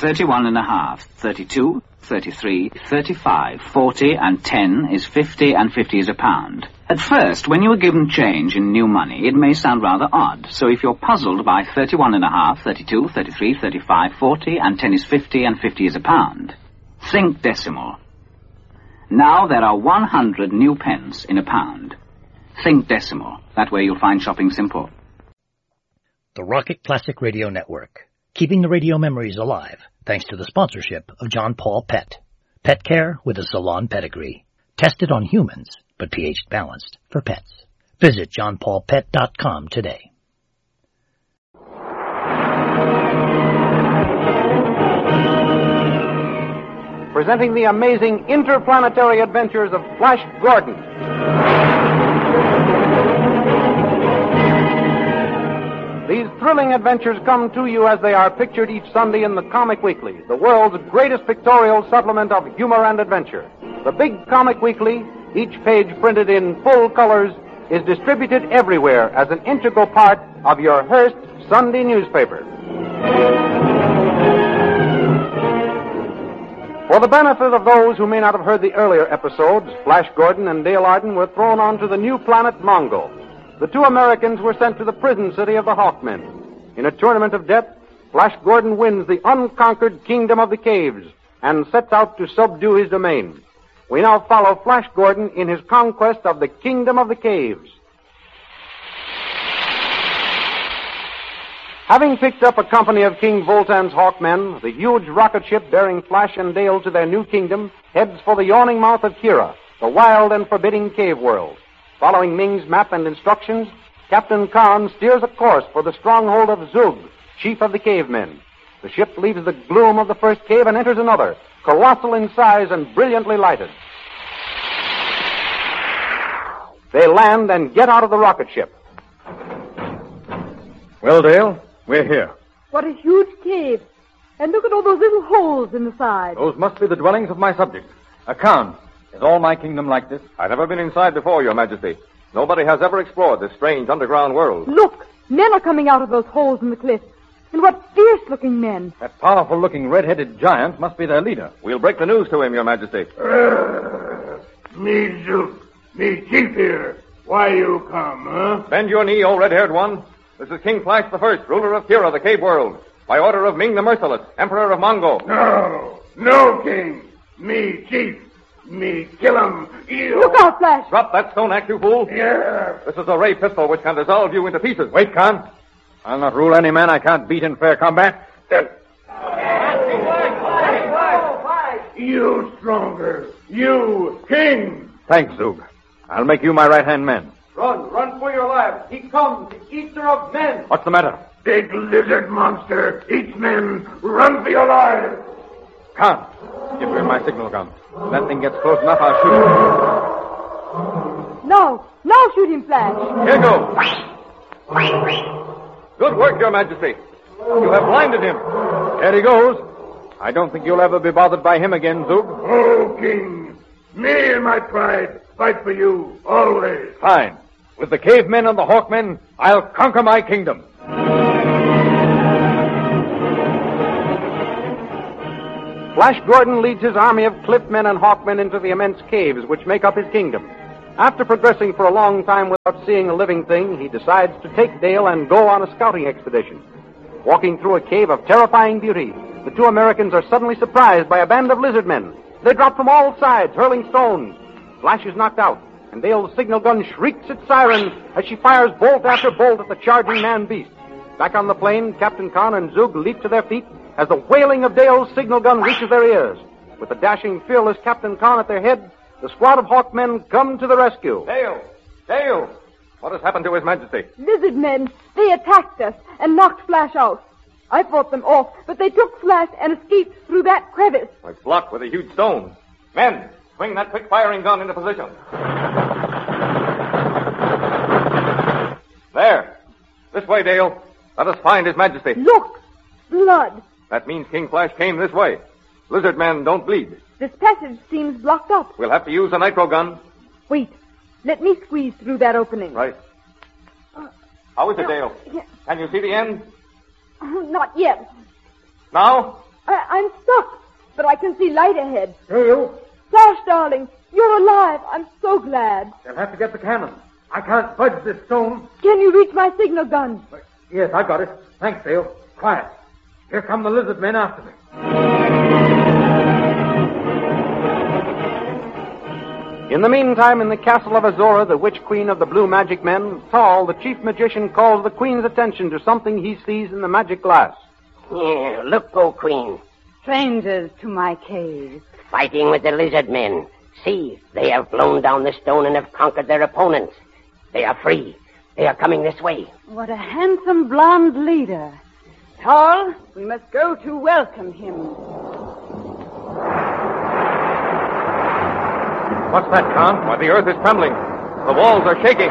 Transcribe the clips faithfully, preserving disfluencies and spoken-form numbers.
thirty-one and a half, thirty-two, thirty-three, thirty-five, forty, and ten is fifty, and fifty is a pound. At first, when you are given change in new money, it may sound rather odd. So if you're puzzled by thirty-one and a half, thirty-two, thirty-three, thirty-five, forty, and ten is fifty, and fifty is a pound, think decimal. Now there are one hundred new pence in a pound. Think decimal. That way you'll find shopping simple. The Rocket Classic Radio Network, keeping the radio memories alive, thanks to the sponsorship of John Paul Pet. Pet care with a salon pedigree. Tested on humans, but pH balanced for pets. Visit john paul pet dot com today. Presenting the amazing interplanetary adventures of Flash Gordon. These thrilling adventures come to you as they are pictured each Sunday in the Comic Weekly, the world's greatest pictorial supplement of humor and adventure. The Big Comic Weekly, each page printed in full colors, is distributed everywhere as an integral part of your Hearst Sunday newspaper. For the benefit of those who may not have heard the earlier episodes, Flash Gordon and Dale Arden were thrown onto the new planet Mongo. The two Americans were sent to the prison city of the Hawkmen. In a tournament of death, Flash Gordon wins the unconquered kingdom of the caves and sets out to subdue his domain. We now follow Flash Gordon in his conquest of the kingdom of the caves. Having picked up a company of King Voltan's Hawkmen, the huge rocket ship bearing Flash and Dale to their new kingdom heads for the yawning mouth of Kira, the wild and forbidding cave world. Following Ming's map and instructions, Captain Khan steers a course for the stronghold of Zug, chief of the cavemen. The ship leaves the gloom of the first cave and enters another, colossal in size and brilliantly lighted. They land and get out of the rocket ship. Well, Dale, we're here. What a huge cave. And look at all those little holes in the side. Those must be the dwellings of my subjects. A Khan. Is all my kingdom like this? I've never been inside before, Your Majesty. Nobody has ever explored this strange underground world. Look! Men are coming out of those holes in the cliff. And what fierce-looking men. That powerful-looking red-headed giant must be their leader. We'll break the news to him, Your Majesty. Uh, me, Zook. Me, chief here. Why you come, huh? Bend your knee, old red-haired one. This is King Flash the First, ruler of Kira, the cave world. By order of Ming the Merciless, Emperor of Mongo. No, no, King. Me, chief. Me, kill him. You. Look out, Flash. Drop that stone axe, you fool. Yeah. This is a ray pistol which can dissolve you into pieces. Wait, Khan. I'll not rule any man I can't beat in fair combat. You stronger. You, King. Thanks, Zug. I'll make you my right-hand man. Run, run for your lives. He comes, the eater of men. What's the matter? Big lizard monster. Eats men. Run for your lives. Khan, give me my signal gun. When that thing gets close enough, I'll shoot him. No, now shoot him, Flash. Here goes. Good work, Your Majesty. You have blinded him. There he goes. I don't think you'll ever be bothered by him again, Zug. Oh, King. Me and my pride fight for you, always. Fine. With the cavemen and the hawkmen, I'll conquer my kingdom. Flash Gordon leads his army of cliffmen and hawkmen into the immense caves which make up his kingdom. After progressing for a long time without seeing a living thing, he decides to take Dale and go on a scouting expedition. Walking through a cave of terrifying beauty, the two Americans are suddenly surprised by a band of lizard men. They drop from all sides, hurling stones. Flash is knocked out, and Dale's signal gun shrieks its siren as she fires bolt after bolt at the charging man-beast. Back on the plain, Captain Khan and Zug leap to their feet as the wailing of Dale's signal gun reaches their ears. With the dashing, fearless Captain Khan at their head, the squad of hawkmen come to the rescue. Dale! Dale! What has happened to His Majesty? Lizard men. They attacked us and knocked Flash out. I fought them off, but they took Flash and escaped through that crevice. It's blocked with a huge stone. Men, swing that quick-firing gun into position. There. This way, Dale. Let us find His Majesty. Look! Blood. That means King Flash came this way. Lizard men don't bleed. This passage seems blocked up. We'll have to use a nitro gun. Wait. Let me squeeze through that opening. Right. Uh, How is it, no, Dale? Yeah. Can you see the end? Uh, not yet. Now? Uh, I, I'm stuck, but I can see light ahead. Dale, Flash, darling, you're alive. I'm so glad. you'll have to get the cannon. I can't budge this stone. Can you reach my signal gun? Yes, I got it. Thanks, Dale. Quiet. Here come the lizard men after me. In the meantime, in the castle of Azora, the witch queen of the blue magic men, Tall, the chief magician, calls the queen's attention to something he sees in the magic glass. Yeah, look, O Queen. Strangers to my cave. Fighting with the lizard men. See, they have blown down the stone and have conquered their opponents. They are free. They are coming this way. What a handsome blonde leader. Tall, we must go to welcome him. What's that, Khan? Why, the earth is trembling. The walls are shaking.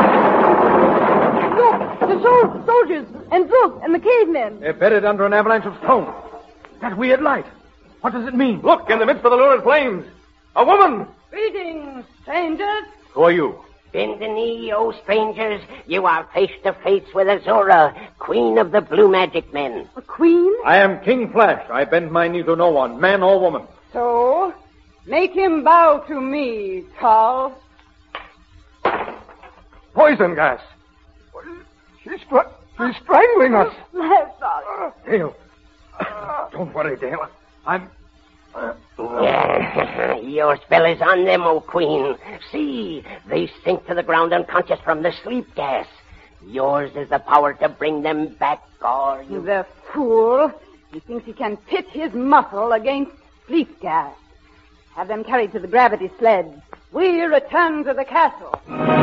Look, the sol- soldiers and Zook and the cavemen. They're buried under an avalanche of stone. That weird light. What does it mean? Look, in the midst of the lurid flames. A woman! Greetings, strangers. Who are you? Bend the knee, O strangers. You are face to face with Azora, queen of the blue magic men. A queen? I am King Flash. I bend my knee to no one, man or woman. So, make him bow to me, Tall. Poison gas. She's, str- she's strangling us. Flash, darling. Dale. Don't worry, Dale. I'm... Uh, Yeah, your spell is on them, O Queen. See, they sink to the ground unconscious from the sleep gas. Yours is the power to bring them back, or you... The fool. He thinks he can pit his muscle against sleep gas. Have them carried to the gravity sled. We return to the castle.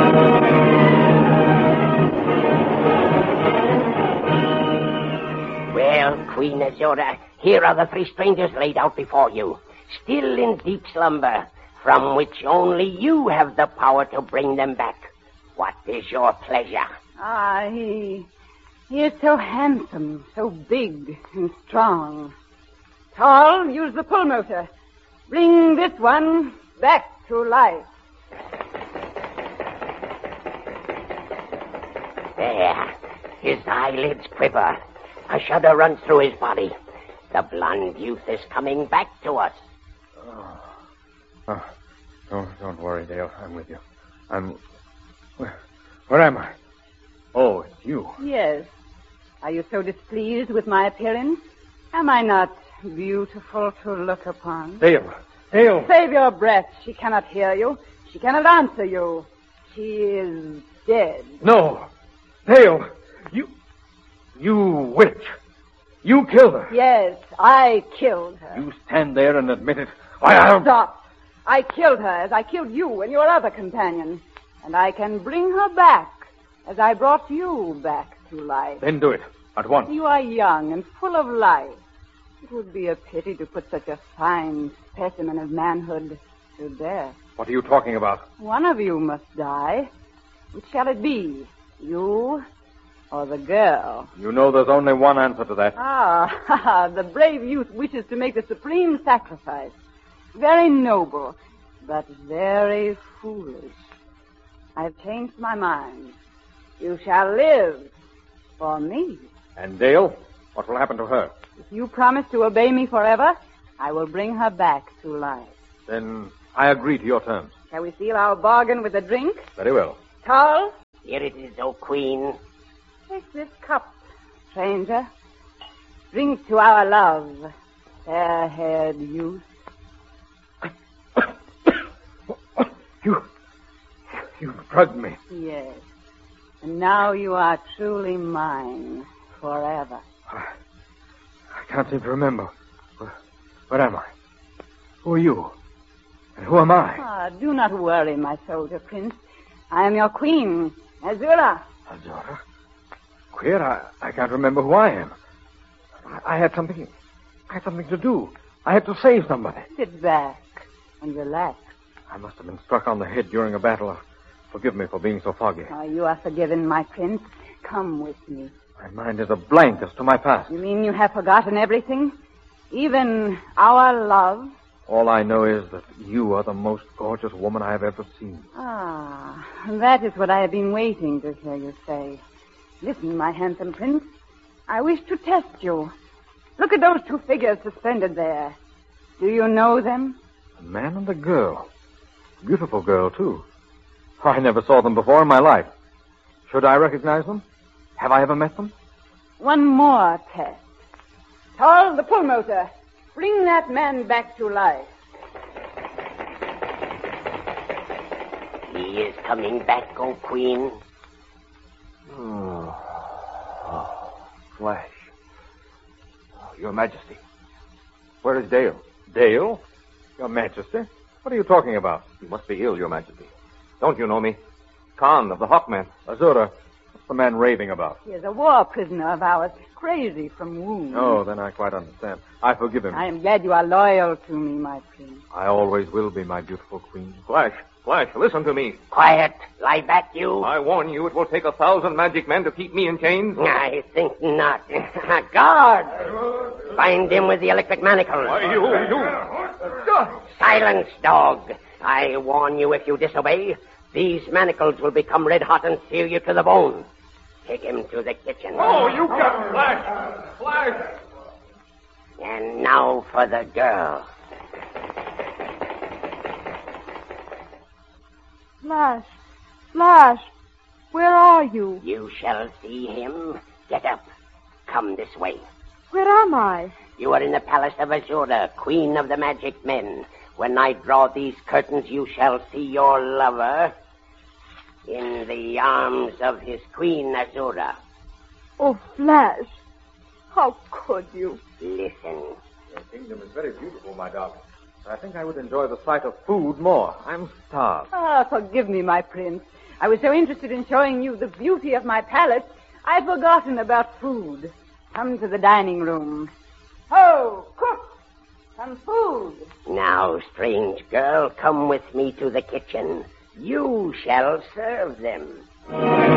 Well, Queen Azora, here are the three strangers laid out before you, still in deep slumber, from which only you have the power to bring them back. What is your pleasure? Ah, he... he is so handsome, so big and strong. Tall, use the pull motor. Bring this one back to life. There. His eyelids quiver. A shudder runs through his body. The blonde youth is coming back to us. Oh. Oh. Don't, don't worry, Dale. I'm with you. I'm... Where, where am I? Oh, it's you. Yes. Are you so displeased with my appearance? Am I not beautiful to look upon? Dale. Dale. Save your breath. She cannot hear you. She cannot answer you. She is dead. No. Dale. You... You witch. You killed her. Yes, I killed her. You stand there and admit it. Why, I'll... Stop. I killed her as I killed you and your other companion. And I can bring her back as I brought you back to life. Then do it. At once. You are young and full of life. It would be a pity to put such a fine specimen of manhood to death. What are you talking about? One of you must die. Which shall it be? You or the girl? You know there's only one answer to that. Ah, the brave youth wishes to make the supreme sacrifice. Very noble, but very foolish. I've changed my mind. You shall live for me. And Dale? What will happen to her? If you promise to obey me forever, I will bring her back to life. Then I agree to your terms. Shall we seal our bargain with a drink? Very well. Tall, Here it is, O Queen. take this cup, stranger. Drink to our love, fair-haired youth. You... You drugged me. Yes. And now you are truly mine forever. I, I can't seem to remember. Where, where am I? Who are you? And who am I? Ah, do not worry, my soldier prince. I am your queen, Azura. Azora? Queer, I, I can't remember who I am. I, I had something... I had something to do. I had to save somebody. Sit back and relax. I must have been struck on the head during a battle. Forgive me for being so foggy. Oh, you are forgiven, my prince. Come with me. My mind is a blank as to my past. You mean you have forgotten everything? Even our love? All I know is that you are the most gorgeous woman I have ever seen. Ah, that is what I have been waiting to hear you say. Listen, my handsome prince. I wish to test you. Look at those two figures suspended there. Do you know them? A man and a girl. Beautiful girl, too. I never saw them before in my life. Should I recognize them? Have I ever met them? One more test. Tall, the pulmotor. Bring that man back to life. He is coming back, O Queen. Oh. Oh. Flash. Oh, Your Majesty. Where is Dale? Dale? Your Majesty? What are you talking about? You must be ill, Your Majesty. Don't you know me? Khan of the Hawkmen. Azura, what's the man raving about? He is a war prisoner of ours, crazy from wounds. Oh, then I quite understand. I forgive him. I am glad you are loyal to me, my prince. I always will be, my beautiful queen. Flash, Flash, listen to me. Quiet. Lie back, you. I warn you, it will take a thousand magic men to keep me in chains. I think not. Guard! Find him with the electric manacles. Why, you, you... Silence, dog. I warn you, if you disobey, these manacles will become red hot and sear you to the bone. Take him to the kitchen. Oh, you got Flash! Flash! And now for the girl. Flash, Flash, where are you? You shall see him. Get up. Come this way. Where am I? You are in the palace of Azura, queen of the magic men. When I draw these curtains, you shall see your lover in the arms of his queen, Azura. Oh, Flash, how could you? Listen. Your kingdom is very beautiful, my darling. I think I would enjoy the sight of food more. I'm starved. Ah, forgive me, my prince. I was so interested in showing you the beauty of my palace, I'd forgotten about food. Come to the dining room. Ho, cook! Some food. Now, strange girl, come with me to the kitchen. You shall serve them.